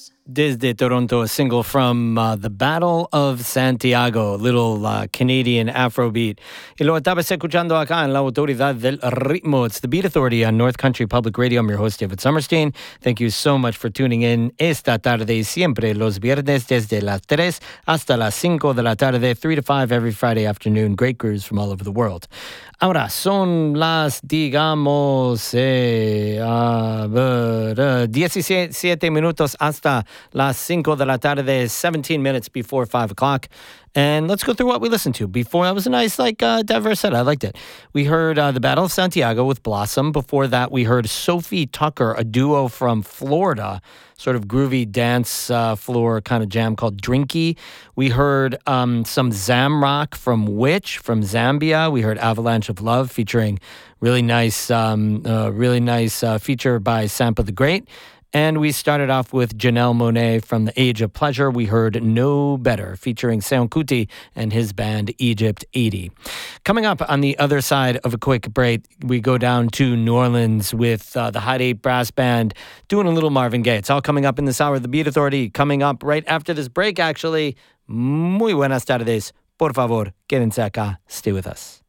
Desde Toronto, a single from the Battle of Santiago, a little Canadian Afrobeat. Y lo estabas escuchando acá en La Autoridad del Ritmo. It's the Beat Authority on North Country Public Radio. I'm your host, David Summerstein. Thank you so much for tuning in esta tarde, siempre los viernes desde las 3 hasta las 5 de la tarde, 3 to 5 every Friday afternoon. Great crews from all over the world. Ahora, son las, digamos, 17 minutos hasta las 5 de la tarde, 17 minutes before 5 o'clock. And let's go through what we listened to. Before, that was a nice, diverse set. I liked it. We heard the Battle of Santiago with Blossom. Before that, we heard Sophie Tucker, a duo from Florida, sort of groovy dance floor kind of jam called Drinky. We heard some Zamrock from Witch from Zambia. We heard Avalanche of Love featuring really nice feature by Sampa the Great. And we started off with Janelle Monáe from The Age of Pleasure. We heard No Better, featuring Seun Kuti and his band Egypt 80. Coming up on the other side of a quick break, we go down to New Orleans with the Hot 8 Brass Band doing a little Marvin Gaye. It's all coming up in this hour of the Beat Authority, coming up right after this break, actually. Muy buenas tardes. Por favor, quédense acá. Stay with us.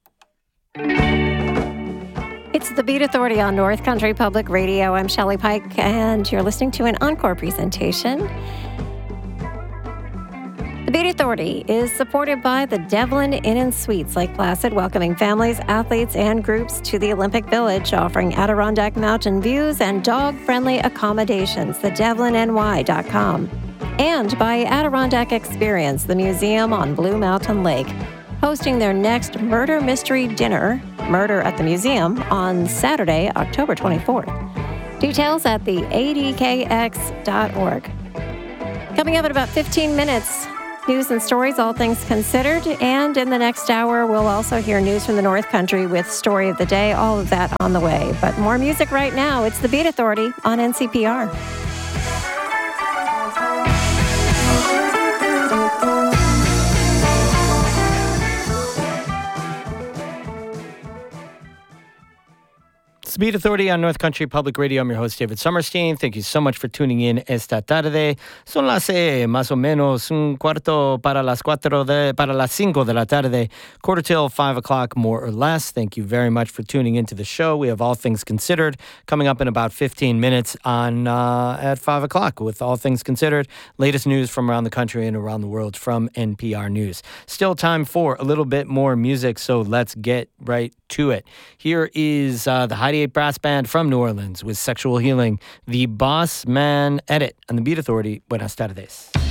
It's the Beat Authority on North Country Public Radio. I'm Shelley Pike, and you're listening to an encore presentation. The Beat Authority is supported by the Devlin Inn & Suites, Lake Placid, welcoming families, athletes, and groups to the Olympic Village, offering Adirondack Mountain views and dog-friendly accommodations, thedevlinny.com. And by Adirondack Experience, the museum on Blue Mountain Lake, hosting their next Murder Mystery Dinner, Murder at the Museum, on Saturday, October 24th. Details at the adkx.org. Coming up in about 15 minutes, news and stories, all things considered. And in the next hour, we'll also hear news from the North Country with Story of the Day, all of that on the way. But more music right now. It's the Beat Authority on NCPR. Beat Authority on North Country Public Radio. I'm your host, David Summerstein. Thank you so much for tuning in esta tarde. Son las más o menos un cuarto para las 5 de la tarde, quarter till 5 o'clock, more or less. Thank you very much for tuning into the show. We have All Things Considered coming up in about 15 minutes on at 5 o'clock with All Things Considered. Latest news from around the country and around the world from NPR News. Still time for a little bit more music, so let's get right to it. Here is the Hot 8 Brass Band from New Orleans with Sexual Healing, the Boss Man Edit on the Beat Authority. Buenas tardes.